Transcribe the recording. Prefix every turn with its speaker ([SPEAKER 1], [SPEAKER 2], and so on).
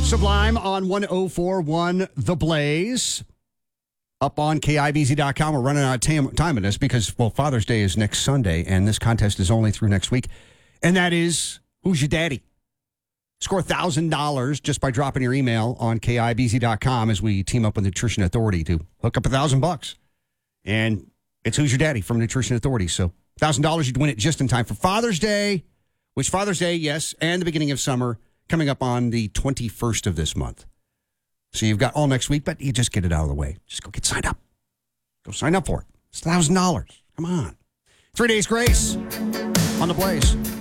[SPEAKER 1] Sublime on 104.1 The Blaze. Up on KIBZ.com. We're running out of time in this because, well, Father's Day is next Sunday, and this contest is only through next week. And that is, who's your daddy? Score $1,000 just by dropping your email on KIBZ.com as we team up with Nutrition Authority to hook up $1,000. And it's Who's Your Daddy from Nutrition Authority. So $1,000, you'd win it just in time for Father's Day, which Father's Day, yes, and the beginning of summer coming up on the 21st of this month. So you've got all next week, but you just get it out of the way. Just go get signed up. Go sign up for it. It's $1,000. Come on. 3 days grace on The Blaze.